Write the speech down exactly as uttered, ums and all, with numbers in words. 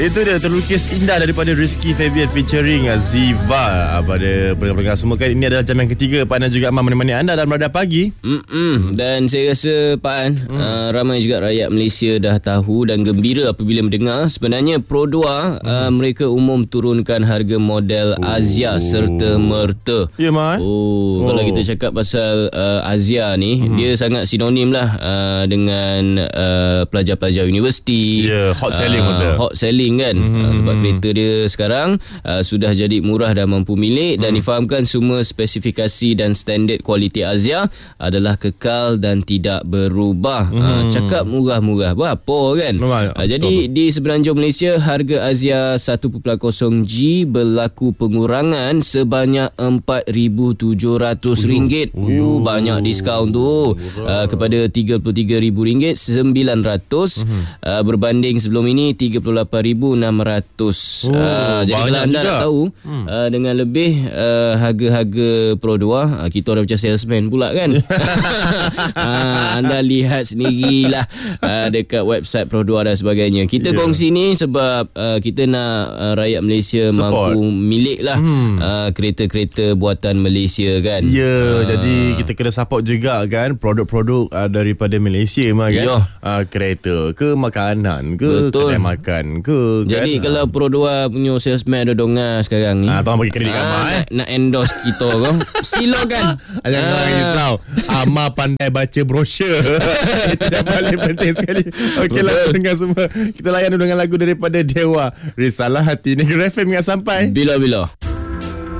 Itu dia terlukis indah daripada Rizky Fabian featuring Ziva pada pendengar semua kan. Ini adalah jam yang ketiga Pak An juga Aman menemani anda dalam Radar Pagi. Mm-mm. Dan saya rasa Pak An, mm. uh, ramai juga rakyat Malaysia dah tahu dan gembira apabila mendengar sebenarnya Pro dua mm. uh, mereka umum turunkan harga model oh. Azia serta merta. Ya Mak. Oh, oh, kalau kita cakap pasal uh, Azia ni, mm. dia sangat sinonim lah uh, dengan uh, pelajar-pelajar universiti. Ya, yeah, hot selling uh, model. Hot selling kan. Mm. Uh, sebab kereta dia sekarang uh, sudah jadi murah dan mampu milik dan mm. difahamkan semua spesifikasi dan standard kualiti Azia adalah kekal dan tidak berubah. Mm. Uh, cakap murah-murah berapa kan? Memang, uh, jadi di semenanjung Malaysia harga Azia satu perpuluhan kosong G berlaku pengurangan sebanyak empat ribu tujuh ratus ringgit. Uh, banyak diskaun tu. Uh, kepada tiga puluh tiga ribu ringgit sembilan ratus uh-huh. uh, berbanding sebelum ini tiga puluh lapan ribu enam ratus. Oh, uh, jadi kalau anda juga nak tahu hmm. uh, dengan lebih uh, harga-harga Pro dua, uh, kita orang macam salesman pula kan. uh, anda lihat sendirilah uh, dekat website Pro dua dan sebagainya. Kita yeah. kongsi ni sebab uh, kita nak uh, rakyat Malaysia support, mampu milik lah hmm. uh, kereta-kereta buatan Malaysia kan. Ya yeah, uh, jadi kita kena support juga kan produk-produk uh, daripada Malaysia mah kan. Uh, kereta ke makanan ke betul. Kedai makan ke kan. Jadi kalau Pro dua punya salesman ada dongar sekarang ni, ah, tolong bagi kredit Amar ah, eh. nak endorse kita ke silakan. Jangan ah. risau, Amar pandai baca brosur. Itu yang paling penting sekali. Okeylah dengar semua, kita layan dengan lagu daripada Dewa, Risalah Hati. Negeri F M ingat sampai bila-bila.